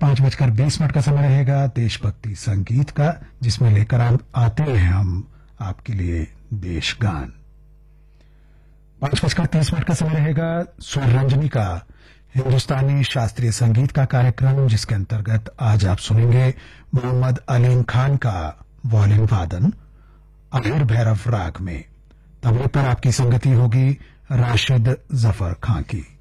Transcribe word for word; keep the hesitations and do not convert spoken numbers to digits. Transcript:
पांच बजकर बीस मिनट का समय रहेगा देशभक्ति संगीत का, जिसमें लेकर आते हैं हम आपके लिए देश गान। पांच बजकर तीस मिनट का समय रहेगा स्वर रंजनी का हिंदुस्तानी शास्त्रीय संगीत का कार्यक्रम, जिसके अंतर्गत आज आप सुनेंगे मोहम्मद अलीम खान का वॉलिन वादन अहिर भैरव राग में। तबले पर आपकी संगति होगी राशिद जफर खां की।